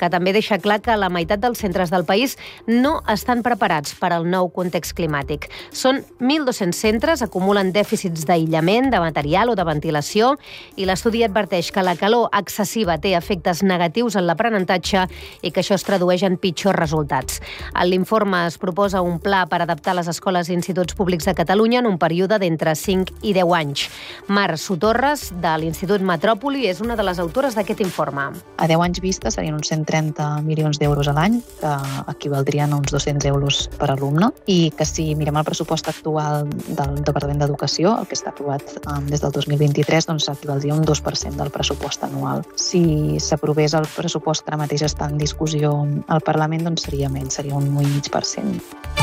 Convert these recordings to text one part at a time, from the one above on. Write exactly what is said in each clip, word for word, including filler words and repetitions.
que també deixa clar que la meitat dels centres del país no estan preparats per al nou context climàtic. Són mil dos-cents centres, acumulen dèficits d'aïllament, de material o de ventilació, i l'estudi adverteix que la calor excessiva té efectes negatius en l'aprenentatge i que això es tradueix en pitjors resultats. En l'informe es proposa un pla per adaptar les escoles i instituts públics de Catalunya en un període d'entre cinc i deu anys. Mar Sotorres, de l'Institut Metròpoli, és una de les autores d'aquest informe. A deu anys vista serien uns cent trenta milions d'euros a l'any, que equivaldrien a uns dos-cents euros per alumne, i que si mirem el pressupost actual del Departament d'Educació, el que està aprovat des del dos mil vint-i-tres, doncs equivaldria a un dos per cent del pressupost anual. Si s'aprovés el pressupost que ara mateix està en discussió al Parlament, doncs seria menys, seria un u i mig per cent.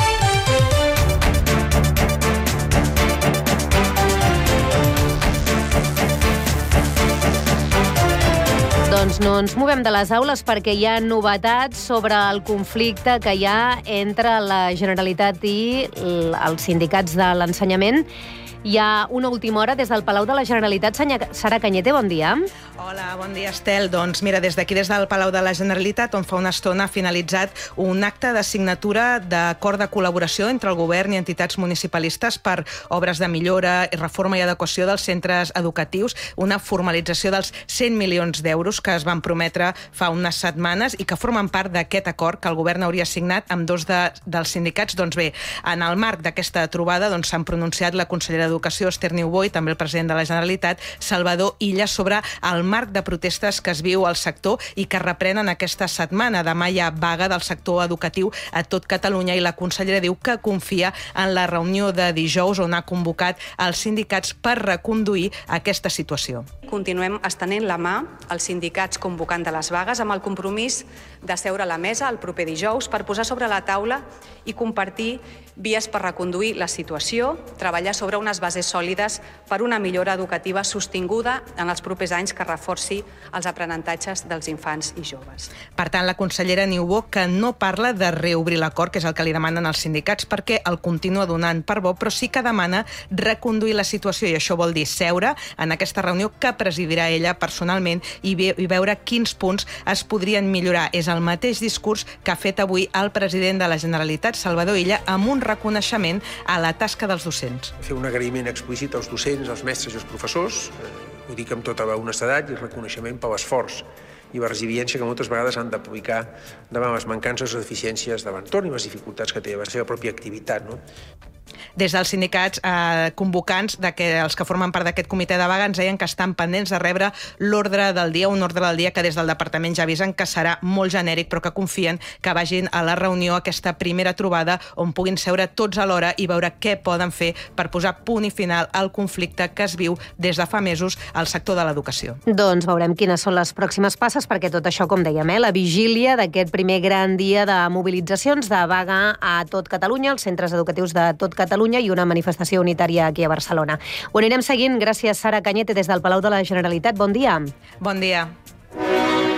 Doncs no ens movem de les aules perquè hi ha novetats sobre el conflicte que hi ha entre la Generalitat i els sindicats de l'ensenyament. Hi ha una última hora des del Palau de la Generalitat. Sara Cañete, bon dia. Hola, bon dia, Estel. Doncs mira, des d'aquí, des del Palau de la Generalitat, on fa una estona ha finalitzat un acte de signatura d'acord de col·laboració entre el govern i entitats municipalistes per obres de millora, reforma i adequació dels centres educatius, una formalització dels cent milions d'euros que es van prometre fa unes setmanes i que formen part d'aquest acord que el govern hauria signat amb dos de, dels sindicats. Doncs bé, en el marc d'aquesta trobada doncs, s'han pronunciat la consellera d'Educació, Esther Niubó, i també el president de la Generalitat, Salvador Illa, sobre el marc de protestes que es viu al sector i que reprenen aquesta setmana. Demà hi ha vaga del sector educatiu a tot Catalunya i la consellera diu que confia en la reunió de dijous on ha convocat els sindicats per reconduir aquesta situació. Continuem estenent la mà als sindicats convocant de les vagues amb el compromís de seure a la mesa el proper dijous per posar sobre la taula i compartir vies per reconduir la situació, treballar sobre unes bases sòlides per una millora educativa sostinguda en els propers anys que reforci els aprenentatges dels infants i joves. Per tant, la consellera Niubó que no parla de reobrir l'acord, que és el que li demanen els sindicats, perquè el continua donant per bo, però sí que demana reconduir la situació, i això vol dir seure en aquesta reunió que presidirà ella personalment i, ve i veure quins punts es podrien millorar. És el mateix discurs que ha fet avui el president de la Generalitat, Salvador Illa, amb un reconeixement a la tasca dels docents. Fer un agraïment explícit als docents, als mestres i als professors, ho dic amb tota honestedat, i reconeixement per l'esforç i la resiliència que moltes vegades han d'aplicar davant les mancances o deficiències de l'entorn i les dificultats que té la seva pròpia activitat, no? Des dels sindicats eh, convocants, de que els que formen part d'aquest comitè de vaga, ens deien que estan pendents de rebre l'ordre del dia, un ordre del dia que des del departament ja avisen que serà molt genèric, però que confien que vagin a la reunió, aquesta primera trobada, on puguin seure tots alhora i veure què poden fer per posar punt i final al conflicte que es viu des de fa mesos al sector de l'educació. Doncs veurem quines són les pròximes passes, perquè tot això, com dèiem, eh, la vigília d'aquest primer gran dia de mobilitzacions, de vaga a tot Catalunya, els centres educatius de tot Catalunya i una manifestació unitària aquí a Barcelona. Ho anirem seguint. Gràcies, Sara Cañete, des del Palau de la Generalitat. Bon dia. Bon dia.